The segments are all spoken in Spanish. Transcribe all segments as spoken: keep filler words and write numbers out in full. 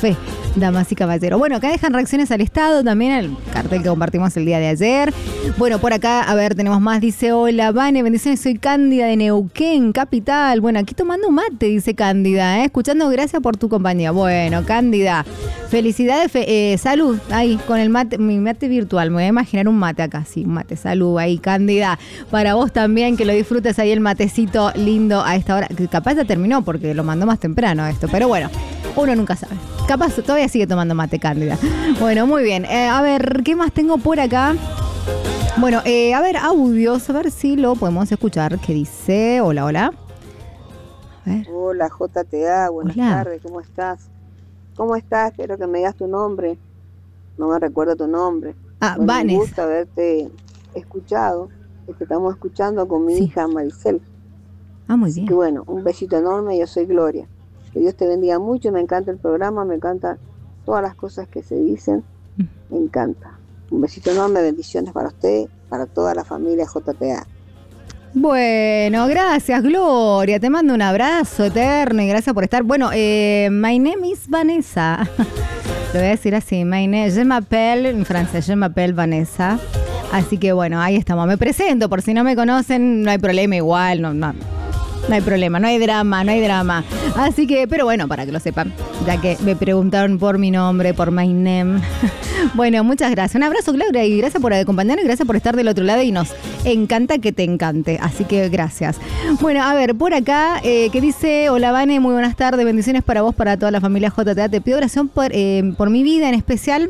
fe, damas y caballeros. Bueno, acá dejan reacciones al Estado, también al cartel que compartimos el día de ayer. Bueno, por acá, a ver, tenemos más. Dice, hola, Vane, bendiciones, soy Cándida de Neuquén, capital. Bueno, aquí tomando mate, dice Cándida, ¿eh? Escuchando, gracias por tu compañía. Bueno, Cándida, felicidades, fe, eh, salud, ahí, con el mate, mi mate virtual. Me voy a imaginar un mate acá, sí, un mate, salud ahí, Cándida. Para vos también, que lo disfrutes ahí el matecito lindo a esta hora. Que capaz ya terminó porque lo mandó más temprano esto, pero bueno, uno nunca sabe. Capaz todavía sigue tomando mate, Cándida. Bueno, muy bien. Eh, a ver, ¿qué más tengo por acá? Bueno, eh, a ver, audios, a ver si lo podemos escuchar. ¿Qué dice? Hola, hola. A ver. Hola, J T A, buenas Hola. tardes, ¿cómo estás? ¿Cómo estás? Quiero que me digas tu nombre. No me recuerdo tu nombre. Ah, bueno, Vanessa. Me gusta haberte escuchado. Te estamos escuchando con mi Sí. hija Maricel. Ah, muy Así bien. que bueno, un besito enorme, yo soy Gloria. Que Dios te bendiga mucho, me encanta el programa, me encantan todas las cosas que se dicen, me encanta. Un besito enorme, bendiciones para usted, para toda la familia J T A. Bueno, gracias, Gloria. Te mando un abrazo eterno y gracias por estar. Bueno, eh, my name is Vanessa. Lo voy a decir así, my name, je m'appelle, en francés, je m'appelle Vanessa. Así que bueno, ahí estamos. Me presento, por si no me conocen, no hay problema igual, no, no, no hay problema, no hay drama, no hay drama. Así que, pero bueno, para que lo sepan, ya que me preguntaron por mi nombre, por my name. Bueno, muchas gracias. Un abrazo, Claudia, y gracias por acompañarnos y gracias por estar del otro lado y nos encanta que te encante. Así que gracias. Bueno, a ver, por acá, eh, que dice, hola, Vane, muy buenas tardes, bendiciones para vos, para toda la familia J T A. Te pido oración por, eh, por mi vida en especial.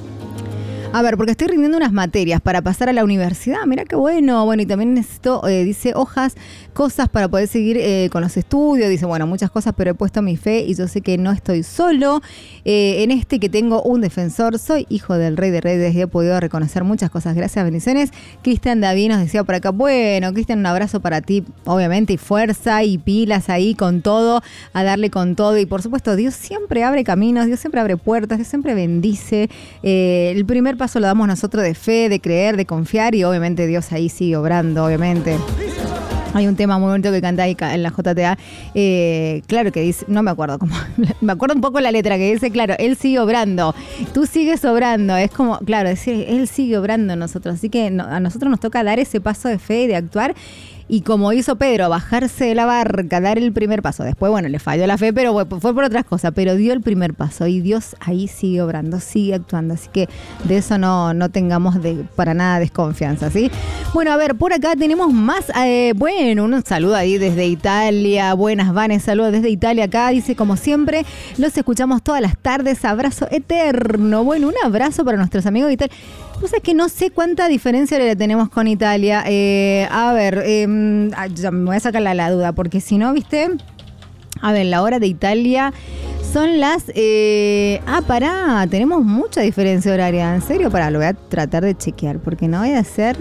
A ver, porque estoy rindiendo unas materias para pasar a la universidad. Mirá qué bueno. Bueno, y también necesito, eh, dice, hojas, cosas para poder seguir eh, con los estudios. Dice, bueno, muchas cosas, pero he puesto mi fe y yo sé que no estoy solo. Eh, en este que tengo un defensor, soy hijo del Rey de Reyes y he podido reconocer muchas cosas. Gracias, bendiciones. Cristian David nos decía por acá, bueno, Cristian, un abrazo para ti, obviamente, y fuerza y pilas ahí con todo, a darle con todo. Y por supuesto, Dios siempre abre caminos, Dios siempre abre puertas, Dios siempre bendice. Eh, el primer paso lo damos nosotros de fe, de creer, de confiar y obviamente Dios ahí sigue obrando, obviamente. Hay un tema muy bonito que canta ahí en la J T A, eh, claro que dice, no me acuerdo cómo, me acuerdo un poco la letra que dice, claro, Él sigue obrando, tú sigues obrando, es como, claro, decir, Él sigue obrando en nosotros, así que no, a nosotros nos toca dar ese paso de fe y de actuar. Y como hizo Pedro, bajarse de la barca, dar el primer paso. Después, bueno, le falló la fe, pero fue por otras cosas. Pero dio el primer paso y Dios ahí sigue obrando, sigue actuando. Así que de eso no, no tengamos de, para nada desconfianza, ¿sí? Bueno, a ver, por acá tenemos más. Eh, bueno, un saludo ahí desde Italia. Buenas, Vanes, saludos desde Italia acá. Dice, como siempre, los escuchamos todas las tardes. Abrazo eterno. Bueno, un abrazo para nuestros amigos de Italia. Pues es que no sé cuánta diferencia le tenemos con Italia. Eh, a ver, eh, ya me voy a sacar la, la duda, porque si no, ¿viste? A ver, la hora de Italia son las... Eh, ah, pará, tenemos mucha diferencia horaria. ¿En serio? Pará, lo voy a tratar de chequear, porque no voy a hacer...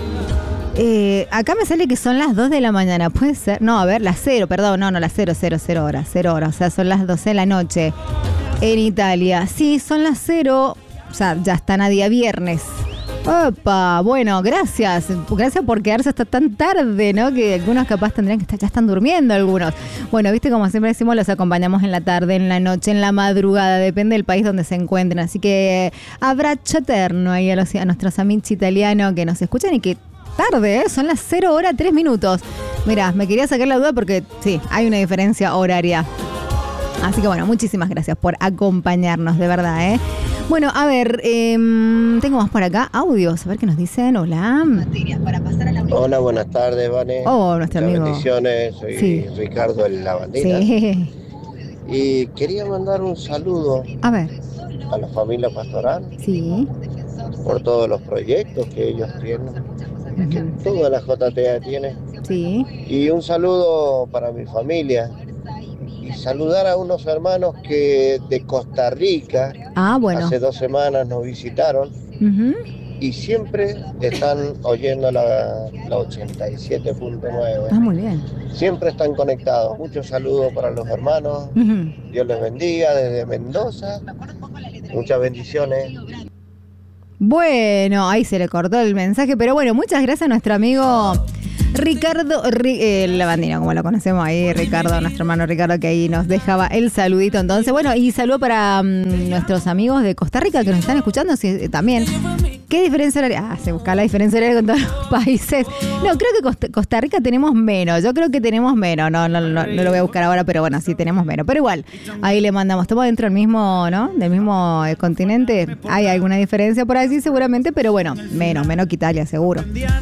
Eh, acá me sale que son las dos de la mañana, ¿puede ser? No, a ver, las cero, perdón, no, no, las cero, cero, cero horas, cero horas, o sea, son las doce de la noche en Italia. Sí, son las cero... O sea, ya están a día viernes. Opa, bueno, gracias. Gracias por quedarse hasta tan tarde, ¿no? Que algunos capaz tendrían que estar, ya están durmiendo algunos. Bueno, viste, como siempre decimos, los acompañamos en la tarde, en la noche, en la madrugada, depende del país donde se encuentren. Así que abbraccio eterno ahí a, los, a nuestros amigos italianos que nos escuchan y que tarde, ¿eh? Son las cero hora tres minutos. Mirá, me quería sacar la duda porque sí, hay una diferencia horaria. Así que bueno, muchísimas gracias por acompañarnos, de verdad, ¿eh? Bueno, a ver, eh, tengo más por acá, audios, a ver qué nos dicen. Hola. Hola, buenas tardes, Vane. Oh, nuestro Muchas amigo. bendiciones, soy Sí. Ricardo el Lavandina. Sí. Y quería mandar un saludo A ver, a la familia pastoral sí. por todos los proyectos que ellos tienen, que Ujú. toda la J T A tiene. Sí. Y un saludo para mi familia. Y saludar a unos hermanos que de Costa Rica Ah, bueno. hace dos semanas nos visitaron Ujú. y siempre están oyendo la, la ochenta y siete punto nueve. Ah, muy bien. Siempre están conectados. Muchos saludos para los hermanos. Ujú. Dios les bendiga desde Mendoza. Muchas bendiciones. Bueno, ahí se le cortó el mensaje, pero bueno, muchas gracias a nuestro amigo Ricardo, Ri, eh, Lavandino, como lo conocemos ahí, Ricardo, nuestro hermano Ricardo, que ahí nos dejaba el saludito. Entonces, bueno, y saludo para um, nuestros amigos de Costa Rica que nos están escuchando sí, eh, también. ¿Qué diferencia horaria? Ah, se busca la diferencia horaria con todos los países. No, creo que Costa, Costa Rica tenemos menos. Yo creo que tenemos menos. No, no, no, no lo voy a buscar ahora, pero bueno, sí tenemos menos. Pero igual, ahí le mandamos. Estamos dentro del mismo, ¿no? Del mismo eh, continente. Hay alguna diferencia por ahí, seguramente, pero bueno, menos, menos que Italia, seguro.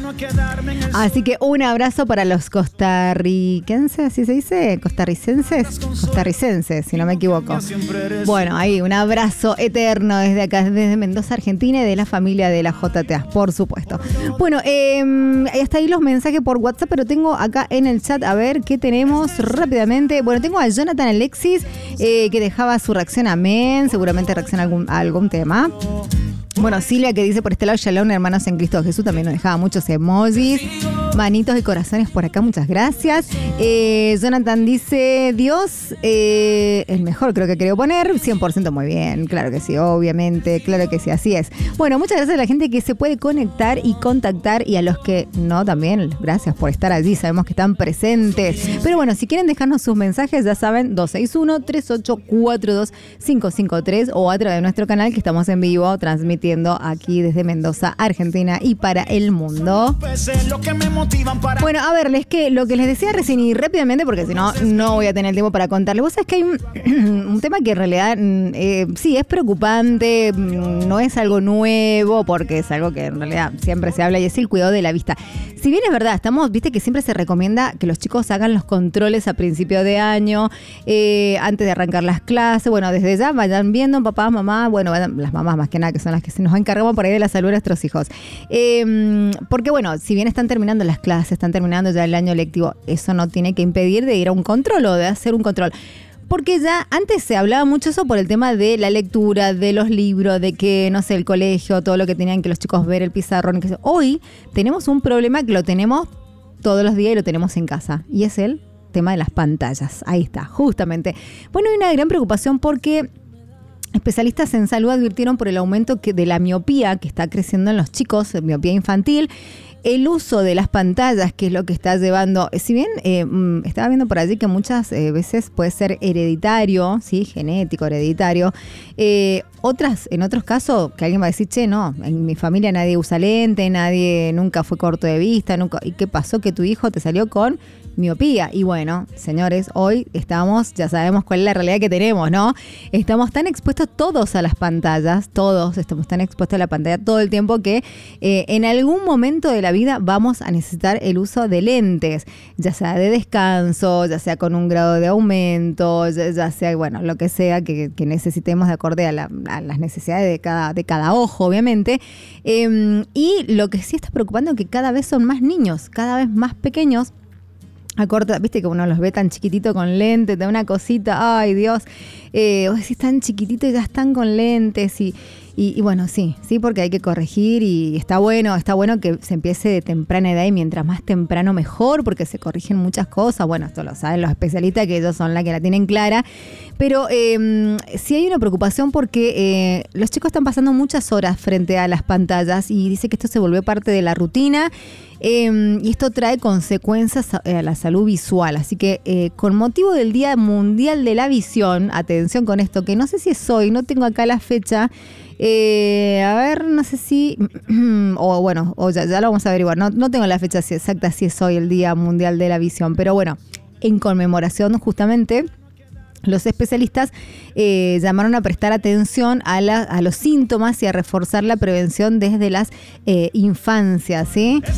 Así que un abrazo para los costarricenses, ¿así se dice? Costarricenses. Costarricenses, si no me equivoco. Bueno, ahí, un abrazo eterno desde acá, desde Mendoza, Argentina, y de la familia de de la J T A, por supuesto. Bueno, eh, hasta ahí los mensajes por WhatsApp, pero tengo acá en el chat, a ver qué tenemos rápidamente. Bueno, tengo a Jonathan Alexis, eh, que dejaba su reacción, amén, seguramente reacciona a algún, a algún tema. Bueno, Silvia que dice por este lado, Shalom, hermanos en Cristo Jesús, también nos dejaba muchos emojis, manitos y corazones por acá, muchas gracias. Eh, Jonathan dice, Dios, eh, el mejor creo que quería poner, cien por ciento muy bien, claro que sí, obviamente, claro que sí, así es. Bueno, muchas gracias a la gente que se puede conectar y contactar, y a los que no también, gracias por estar allí, sabemos que están presentes. Pero bueno, si quieren dejarnos sus mensajes, ya saben, dos seis uno, tres ocho cuatro dos, cinco cinco tres, o a través de nuestro canal que estamos en vivo, transmitiendo aquí desde Mendoza, Argentina, y para el mundo. Bueno, a ver, es que lo que les decía recién y rápidamente, porque si no, no voy a tener tiempo para contarles. Vos sabés que hay un, un tema que en realidad eh, sí es preocupante, no es algo nuevo, porque es algo que en realidad siempre se habla, y es el cuidado de la vista. Si bien es verdad, estamos, viste que siempre se recomienda que los chicos hagan los controles a principio de año, eh, antes de arrancar las clases. Bueno, desde ya vayan viendo, papás, mamá, bueno, vayan, las mamás más que nada, que son las que se nos encargamos por ahí de la salud de nuestros hijos. Eh, porque bueno, si bien están terminando las clases, están terminando ya el año lectivo, eso no tiene que impedir de ir a un control o de hacer un control. Porque ya antes se hablaba mucho eso por el tema de la lectura, de los libros, de que, no sé, el colegio, todo lo que tenían que los chicos ver, el pizarrón. Que hoy tenemos un problema que lo tenemos todos los días y lo tenemos en casa. Y es el tema de las pantallas. Ahí está, justamente. Bueno, hay una gran preocupación porque especialistas en salud advirtieron por el aumento que de la miopía que está creciendo en los chicos, miopía infantil. El uso de las pantallas, que es lo que está llevando, si bien eh, estaba viendo por allí que muchas eh, veces puede ser hereditario, sí, genético, hereditario. Eh, otras, en otros casos, que alguien va a decir, che, no, en mi familia nadie usa lente, nadie nunca fue corto de vista, nunca. ¿Y qué pasó? Que tu hijo te salió con miopía. Y bueno, señores, hoy estamos, ya sabemos cuál es la realidad que tenemos, ¿no? Estamos tan expuestos todos a las pantallas, todos estamos tan expuestos a la pantalla todo el tiempo que eh, en algún momento de la vida vamos a necesitar el uso de lentes, ya sea de descanso, ya sea con un grado de aumento, ya, ya sea, bueno, lo que sea que, que necesitemos de acorde a, la, a las necesidades de cada, de cada ojo, obviamente. Eh, y lo que sí está preocupando es que cada vez son más niños, cada vez más pequeños. A corta, viste que uno los ve tan chiquitito con lentes, de una cosita, ay Dios, eh, vos decís tan chiquitito y ya están con lentes y, y, y bueno, sí, sí, porque hay que corregir y está bueno, está bueno que se empiece de temprana edad y mientras más temprano mejor, porque se corrigen muchas cosas, bueno, esto lo saben los especialistas que ellos son la que la tienen clara, pero eh, sí hay una preocupación porque eh, los chicos están pasando muchas horas frente a las pantallas y dice que esto se volvió parte de la rutina. Eh, y esto trae consecuencias a, a la salud visual, así que eh, con motivo del Día Mundial de la Visión, atención con esto, que no sé si es hoy, no tengo acá la fecha, eh, a ver, no sé si, o bueno, o ya, ya lo vamos a averiguar, no, no tengo la fecha exacta si es hoy el Día Mundial de la Visión, pero bueno, en conmemoración justamente, los especialistas eh, llamaron a prestar atención a, la, a los síntomas y a reforzar la prevención desde las eh, infancias, ¿sí?